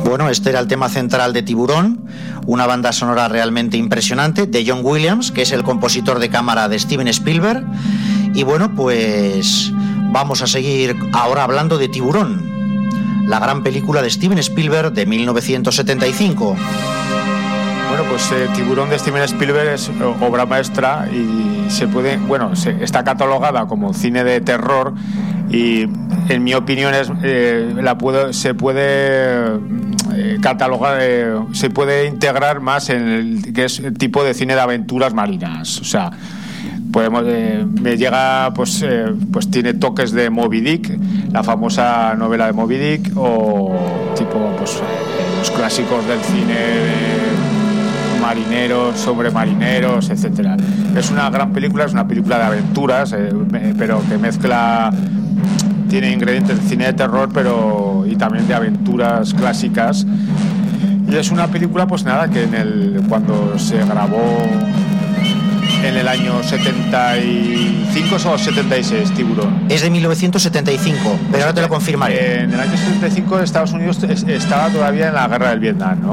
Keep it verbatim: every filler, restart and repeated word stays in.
Bueno, este era el tema central de Tiburón, una banda sonora realmente impresionante de John Williams, que es el compositor de cámara de Steven Spielberg. Y bueno, pues vamos a seguir ahora hablando de Tiburón, la gran película de Steven Spielberg de mil novecientos setenta y cinco. Bueno, pues eh, Tiburón de Steven Spielberg es obra maestra y se puede, bueno, se, está catalogada como cine de terror y en mi opinión es, eh, la puedo, se puede eh, catalogar, eh, se puede integrar más en el que es el tipo de cine de aventuras marinas, o sea, podemos, eh, me llega, pues, eh, pues tiene toques de Moby Dick, la famosa novela de Moby Dick, o tipo, pues, eh, los clásicos del cine de marineros, sobre marineros, etcétera. Es una gran película, es una película de aventuras, eh, pero que mezcla, tiene ingredientes de cine de terror, pero y también de aventuras clásicas. Y es una película, pues nada, que en el cuando se grabó en el año setenta y cinco o setenta y seis, Tiburón. Es de mil novecientos setenta y cinco, pero ahora te lo confirmaré. En el año setenta y cinco Estados Unidos estaba todavía en la guerra del Vietnam, ¿no?